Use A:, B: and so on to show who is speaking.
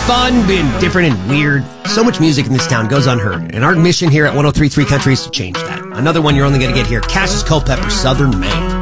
A: fun, being different and weird. So much music in this town goes unheard, and our mission here at 103.3 Country is to change that. Another one you're only going to get here, Cassius Culpepper, Southern Maine.